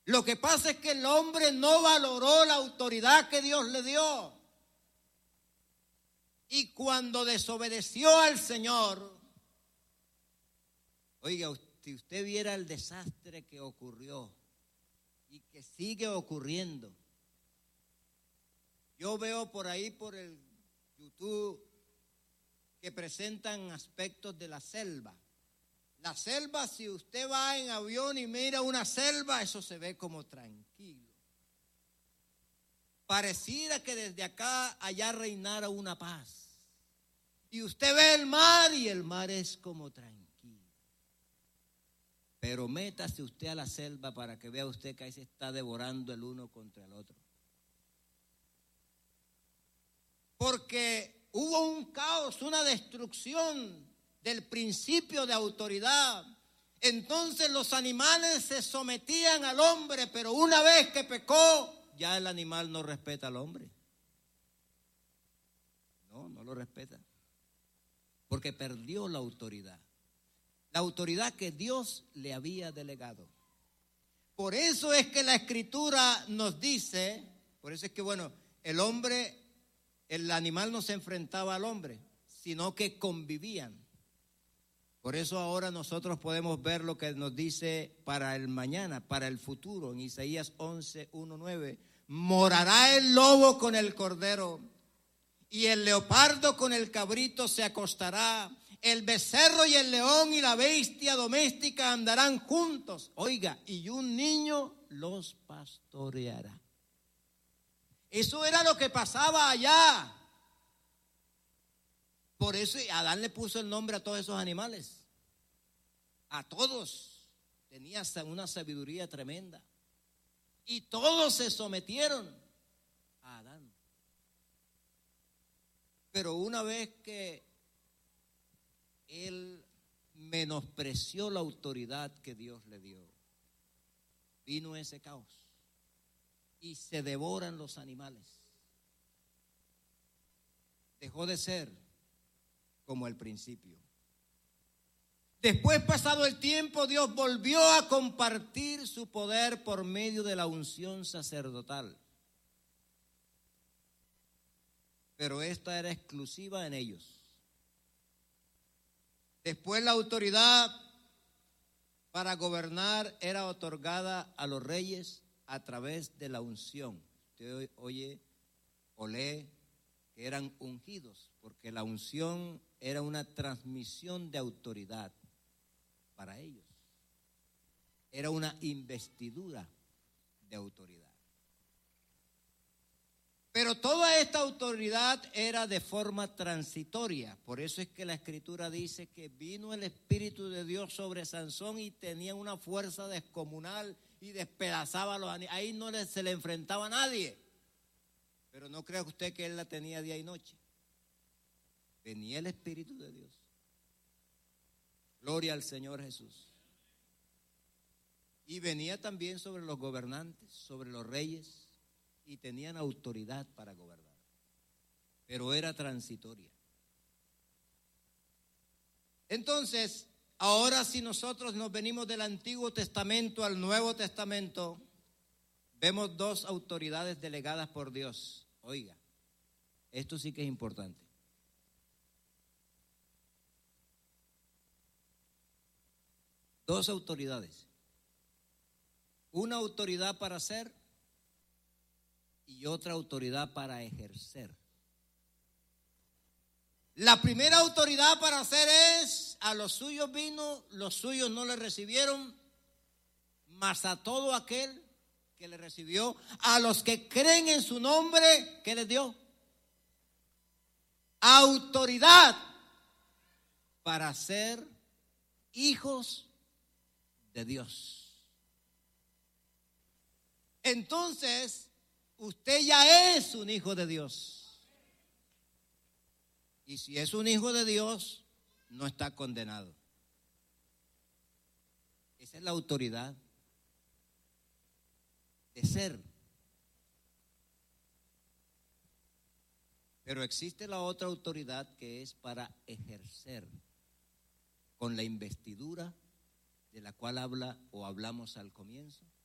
Lo que pasa es que el hombre no valoró la autoridad que Dios le dio. Y cuando desobedeció al Señor, oiga, si usted viera el desastre que ocurrió y que sigue ocurriendo. Yo veo por ahí, por el YouTube, que presentan aspectos de la selva. La selva, si usted va en avión y mira una selva, eso se ve como tranquilo. Pareciera que desde acá allá reinara una paz. Y usted ve el mar y el mar es como tranquilo. Pero métase usted a la selva para que vea usted que ahí se está devorando el uno contra el otro. Porque hubo un caos, una destrucción del principio de autoridad. Entonces los animales se sometían al hombre, pero una vez que pecó, ya el animal no respeta al hombre. No lo respeta. Porque perdió la autoridad. La autoridad que Dios le había delegado. Por eso es que la Escritura nos dice, por eso es que el animal no se enfrentaba al hombre, sino que convivían. Por eso ahora nosotros podemos ver lo que nos dice para el mañana, para el futuro, en Isaías 11:1-9. Morará el lobo con el cordero, y el leopardo con el cabrito se acostará. El becerro y el león y la bestia doméstica andarán juntos. Oiga, y un niño los pastoreará. Eso era lo que pasaba allá. Por eso Adán le puso el nombre a todos esos animales. A todos. Tenía una sabiduría tremenda. Y todos se sometieron a Adán. Pero una vez que él menospreció la autoridad que Dios le dio, vino ese caos y se devoran los animales. Dejó de ser como al principio. Después, pasado el tiempo, Dios volvió a compartir su poder por medio de la unción sacerdotal. Pero esta era exclusiva en ellos. Después la autoridad para gobernar era otorgada a los reyes a través de la unción. Usted oye o lee que eran ungidos, porque la unción era una transmisión de autoridad para ellos. Era una investidura de autoridad. Pero toda esta autoridad era de forma transitoria. Por eso es que la Escritura dice que vino el Espíritu de Dios sobre Sansón y tenía una fuerza descomunal y despedazaba a los animales. Ahí no se le enfrentaba a nadie. Pero no crea usted que él la tenía día y noche. Venía el Espíritu de Dios. Gloria al Señor Jesús. Y venía también sobre los gobernantes, sobre los reyes. Y tenían autoridad para gobernar, pero era transitoria. Entonces, ahora si nosotros nos venimos del Antiguo Testamento al Nuevo Testamento, vemos dos autoridades delegadas por Dios. Oiga, esto sí que es importante. Dos autoridades. Una autoridad para hacer y otra autoridad para ejercer. La primera autoridad para hacer es: a los suyos vino, los suyos no le recibieron, mas a todo aquel que le recibió, a los que creen en su nombre, ¿qué les dio? Autoridad para ser hijos de Dios. Entonces, usted ya es un hijo de Dios. Y si es un hijo de Dios, no está condenado. Esa es la autoridad de ser. Pero existe la otra autoridad que es para ejercer, con la investidura de la cual hablamos al comienzo,